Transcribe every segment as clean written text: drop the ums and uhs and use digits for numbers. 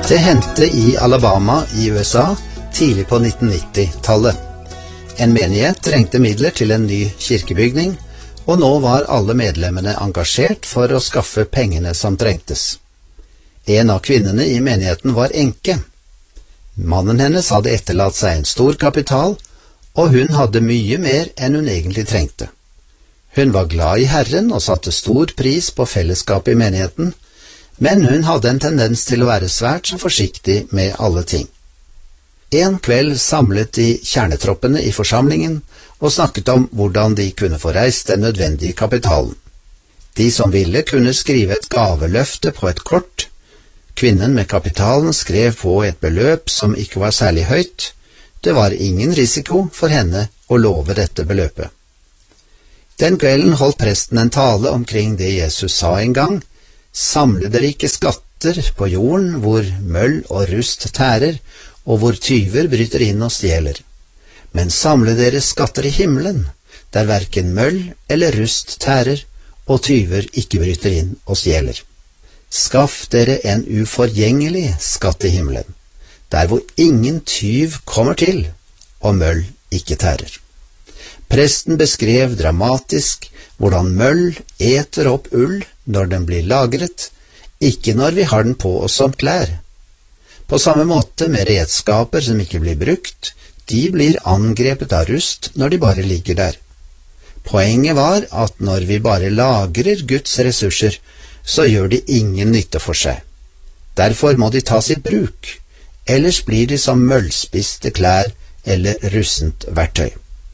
Det hendte i Alabama i USA tidlig på 1990-tallet. En menighet trengte midler til en ny kirkebygning, og nå var alle medlemmene engasjert for å skaffe pengene som trengtes. En av kvinnene i menigheten var enke. Mannen hennes hadde etterlatt seg en stor kapital, og hun hadde mye mer enn hun egentlig trengte. Hun var glad i Herren og satte stor pris på fellesskapet i menigheten, men hun hadde en tendens til å være svært så forsiktig med alle ting. En kveld samlet de kjernetroppene i forsamlingen og snakket om hvordan de kunne få reist den nødvendige kapitalen. De som ville kunne skrive et gaveløfte på et kort. Kvinnen med kapitalen skrev på et beløp som ikke var særlig høyt. Det var ingen risiko for henne å love dette beløpet. Den kvelden holdt presten en tale omkring det Jesus sa en gang: «Samle dere ikke skatter på jorden hvor møll og rust tærer, og hvor tyver bryter inn og stjeler. Men samle dere skatter i himmelen, der hverken møll eller rust tærer, og tyver ikke bryter inn og stjeler. Skaff dere en uforgjengelig skatt i himmelen, der hvor ingen tyv kommer til, og møll ikke tærer.» Presten beskrev dramatisk hvordan møll eter opp ull når den blir lagret, ikke når vi har den på oss som klær. På samme måte med redskaper som ikke blir brukt, de blir angrepet av rust når de bare ligger der. Poenget var at når vi bare lagrer Guds ressurser, så gjør de ingen nytte for seg. Derfor må de tas i bruk, ellers blir de som møllspiste klær eller russent verktøy.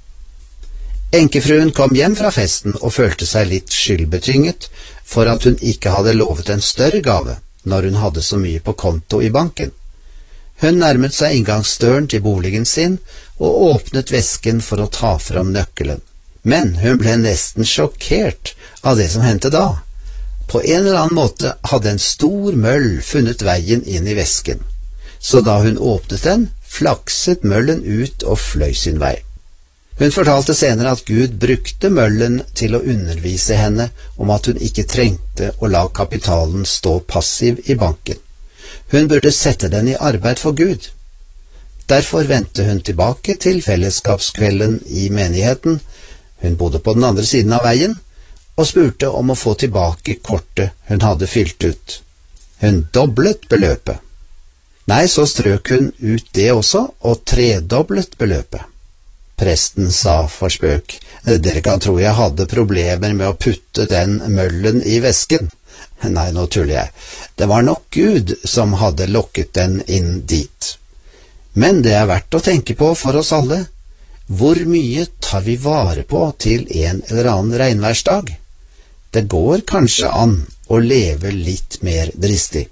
Enkefruen kom hjem fra festen og følte seg litt skyldbetynget for at hun ikke hadde lovet en større gave når hun hadde så mye på konto i banken. Hun nærmet seg inngangsdøren til boligen sin og åpnet vesken for å ta fram nøkkelen. Men hun ble nesten sjokkert av det som hendte da. På en eller annen måte hadde en stor møll funnet veien inn i vesken, så da hun åpnet den, flakset møllen ut og fløy sin vei. Hun fortalte senere at Gud brukte møllen til å undervise henne om at hun ikke trengte å la kapitalen stå passiv i banken. Hun burde sette den i arbeid for Gud. Derfor vendte hun tilbake til fellesskapskvelden i menigheten. Hun bodde på den andre siden av veien, og spurte om å få tilbake kortet hun hadde fylt ut. Hun doblet beløpet. Nei, så strøk hun ut det også, og tredoblet beløpet. Presten sa for spøk: «Dere kan tro jeg hadde problemer med å putte den møllen i vesken.» Nei, nå tuller jeg. Det var nok Gud som hadde lokket den inn dit. Men det er verdt å tenke på for oss alle. Hvor mye tar vi vare på til en eller annen regnværsdag? Det går kanskje an å leve litt mer dristig.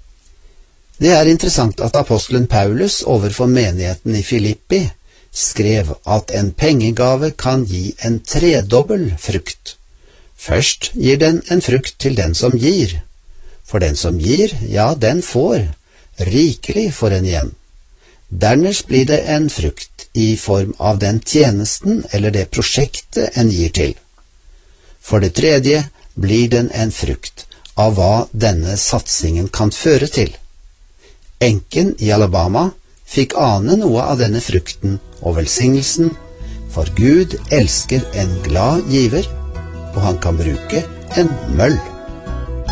Det er interessant at apostelen Paulus overfor menigheten i Filippi skrev at en pengegave kan gi en tredobbel frukt. Først gir den en frukt til den som gir. For den som gir, ja, den får. Rikelig får en igjen. Dernest blir det en frukt i form av den tjenesten eller det prosjektet en gir til. For det tredje blir den en frukt av hva denne satsingen kan føre til. Enken i Alabama fikk ane noe av denne frukten og velsignelsen, for Gud elsker en glad giver, og han kan bruke en møll.